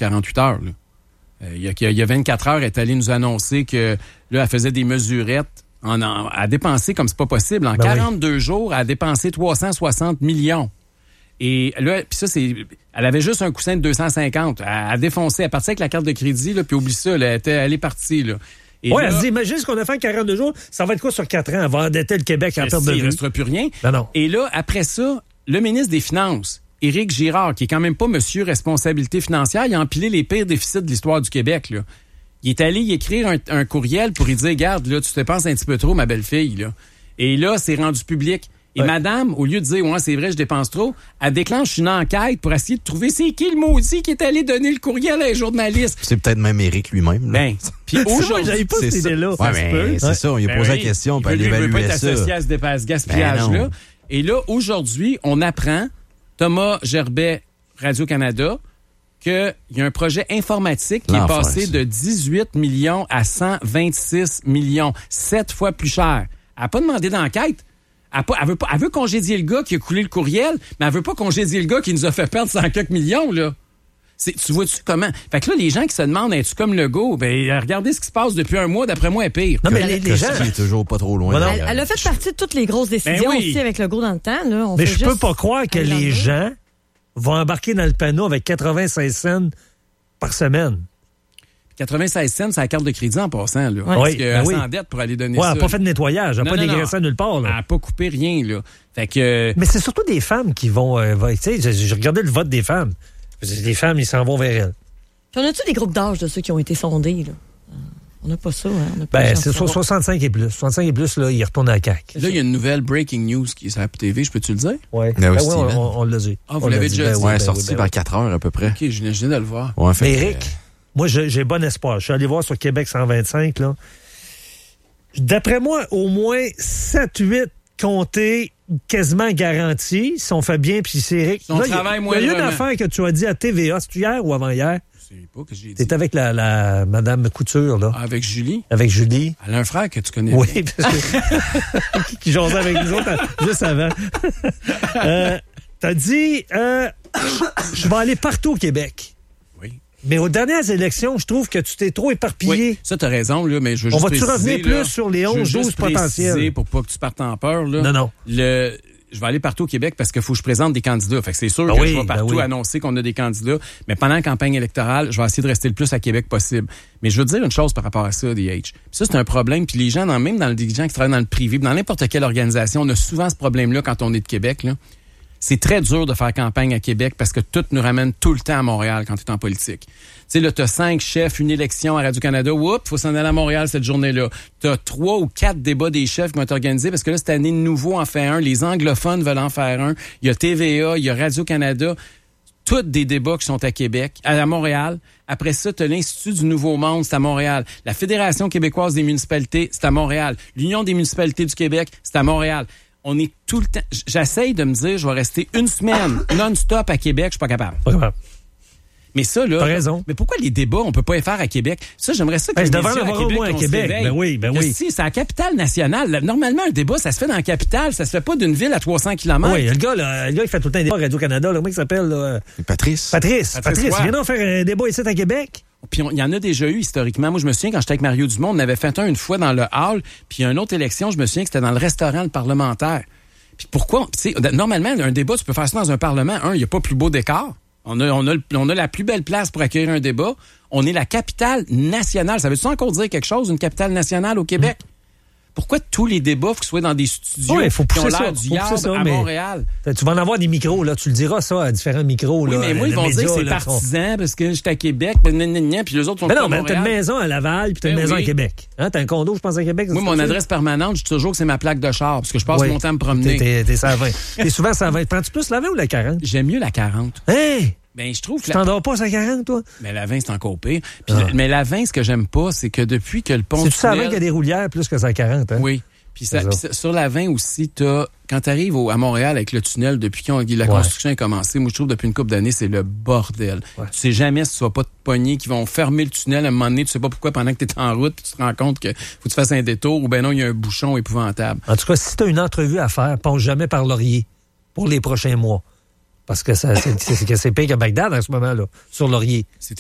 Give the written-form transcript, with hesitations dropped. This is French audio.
48 heures. Là. Il y a 24 heures, elle est allée nous annoncer que là, elle faisait des mesurettes. Elle a dépensé comme c'est pas possible. En 42 jours, elle a dépensé 360 millions. Et là, puis ça, elle avait juste un coussin de 250. Elle a défoncé. Elle partait avec la carte de crédit, là, puis oublie ça, là, elle est partie, là. Oui, elle se dit, imagine ce qu'on a fait en 42 jours, ça va être quoi sur 4 ans? Elle va endetter le Québec en perte de vue. Il ne restera plus rien. Non. Et là, après ça, le ministre des Finances, Éric Girard, qui est quand même pas monsieur responsabilité financière, il a empilé les pires déficits de l'histoire du Québec, là. Il est allé y écrire un courriel pour lui dire, regarde, là, tu te penses un petit peu trop, ma belle-fille, là. Et là, c'est rendu public. Et madame, au lieu de dire, ouais, c'est vrai, je dépense trop, elle déclenche une enquête pour essayer de trouver c'est qui le maudit qui est allé donner le courriel à un journaliste. C'est peut-être même Éric lui-même. Là. Ben, puis aujourd'hui, j'avais pas cette idée-là. Ouais, mais c'est ça, on lui a posé la question, puis elle évaluait ça. Il veut pas être associé à ce gaspillage-là. Et là, aujourd'hui, on apprend, Thomas Gerbet, Radio-Canada, qu'il y a un projet informatique qui est passé de 18 millions à 126 millions. 7 fois plus cher. Elle n'a pas demandé d'enquête. Elle veut congédier le gars qui a coulé le courriel, mais elle veut pas congédier le gars qui nous a fait perdre 100 quelques millions, là. Tu vois-tu comment? Fait que là, les gens qui se demandent, es-tu comme Legault? Ben, regardez ce qui se passe depuis un mois, d'après moi, est pire. Non, mais les gens. Qui est toujours pas trop loin. Elle a fait partie de toutes les grosses décisions aussi avec Legault dans le temps, là. Mais je peux pas croire que les gens vont embarquer dans le panneau avec 96 cents par semaine. 96 cents, c'est la carte de crédit en passant, là. Ouais. Parce qu'elle s'endette pour aller donner ça. Elle n'a pas fait de nettoyage, elle n'a pas dégraissé nulle part, là. Elle n'a pas coupé rien, là. Fait que... Mais c'est surtout des femmes qui vont... tu sais, j'ai regardé le vote des femmes. Les femmes, ils s'en vont vers elles. Puis on a-tu des groupes d'âge de ceux qui ont été sondés, là? On n'a pas ça, hein? C'est 65 et plus. 65 et plus, là, ils retournent à la CAQ. Là, il y a une nouvelle breaking news qui est sur la TV, je peux-tu le dire? Oui. On l'a dit. Ah, vous l'avez déjà dit? Oui, sorti vers 4 heures à peu près. OK, je viens de le voir. Ouais, mais Éric, moi, j'ai bon espoir. Je suis allé voir sur Québec 125, là. D'après moi, au moins 7-8 comtés quasiment garantis, si on fait bien, puis c'est Éric. Il y a une affaire que tu as dit à TVA, c'est-tu hier ou avant-hier? Pas que j'ai dit. T'es avec la Madame Couture, là. Avec Julie. Avec Julie. Elle a un frère que tu connais. Oui, parce que... qui jasait avec nous autres juste avant. T'as dit, je vais aller partout au Québec. Oui. Mais aux dernières élections, je trouve que tu t'es trop éparpillé. Oui, ça, t'as raison, là, mais je veux juste préciser... On va-tu revenir plus sur les 11-12 potentiels? Pour pas que tu partes en peur, là. Non. Je vais aller partout au Québec parce qu'il faut que je présente des candidats. Fait que c'est sûr que je vais partout annoncer qu'on a des candidats. Mais pendant la campagne électorale, je vais essayer de rester le plus à Québec possible. Mais je veux dire une chose par rapport à ça, DH. Puis ça, c'est un problème. Puis les gens, même dans les gens qui travaillent dans le privé, dans n'importe quelle organisation, on a souvent ce problème-là quand on est de Québec, là. C'est très dur de faire campagne à Québec parce que tout nous ramène tout le temps à Montréal quand tu es en politique. Tu sais, là, t'as 5 chefs, une élection à Radio-Canada. Oups, faut s'en aller à Montréal cette journée-là. T'as 3 ou 4 débats des chefs qui vont être organisés parce que là, cette année, de nouveau en fait un. Les anglophones veulent en faire un. Il y a TVA, il y a Radio-Canada. Tous des débats qui sont à Québec, à Montréal. Après ça, t'as l'Institut du Nouveau Monde, c'est à Montréal. La Fédération québécoise des municipalités, c'est à Montréal. L'Union des municipalités du Québec, c'est à Montréal. On est tout le temps... J'essaye de me dire, je vais rester une semaine non-stop à Québec, je suis pas capable. Pas capable. Mais ça, là... T'as raison. Mais pourquoi les débats, on peut pas les faire à Québec? Ça, j'aimerais ça que je devrais en avoir au moins à Québec. Ben oui. Si, c'est à la capitale nationale. Normalement, un débat, ça se fait dans la capitale. Ça se fait pas d'une ville à 300 km. Oui, le gars, il fait tout le temps des débats à Radio-Canada. Comment il s'appelle? Là? Patrice, viens donc faire un débat ici à Québec. Puis il y en a déjà eu historiquement. Moi, je me souviens, quand j'étais avec Mario Dumont, on avait fait un une fois dans le hall. Puis une autre élection, je me souviens que c'était dans le restaurant, le parlementaire. Puis pourquoi? Tu sais, normalement, un débat, tu peux faire ça dans un parlement. Il n'y a pas plus beau décor. On a la plus belle place pour accueillir un débat. On est la capitale nationale. Ça veut-tu encore dire quelque chose, une capitale nationale au Québec? Pourquoi tous les débats, faut qu'ils soient dans des studios qui ont l'air du Yard à Montréal? Tu vas en avoir des micros, là. Tu le diras, ça, à différents micros. Oui, là, mais moi, ils vont dire que c'est partisan parce que j'étais à Québec, puis les autres sont à Montréal. Mais t'as une maison à Laval, puis t'as une maison à Québec. Hein, t'as un condo, je pense, à Québec. Moi, mon adresse permanente, je dis toujours que c'est ma plaque de char, parce que je passe mon temps à me promener. T'es ça à 20. T'es souvent ça à 20. Prends-tu plus la 20 ou la 40? J'aime mieux la 40. Hey! Ben, je trouve que tu t'endors pas sur la 40, toi? Mais la 20, c'est encore pire. Mais la 20, ce que j'aime pas, c'est que depuis que le pont... C'est-tu ça qu'il y a des roulières plus que ça 40, hein? Oui. Puis sur la 20 aussi, quand tu arrives à Montréal avec le tunnel, depuis que la construction a commencé, moi je trouve depuis une couple d'années, c'est le bordel. Ouais. Tu sais jamais si tu vas pas te pogner, qu'ils vont fermer le tunnel à un moment donné, tu sais pas pourquoi pendant que tu es en route, puis tu te rends compte que faut que tu fasses un détour, ou ben non, il y a un bouchon épouvantable. En tout cas, si tu as une entrevue à faire, pense jamais par Laurier pour les prochains mois. Parce que c'est pire que Bagdad en ce moment-là, sur Laurier.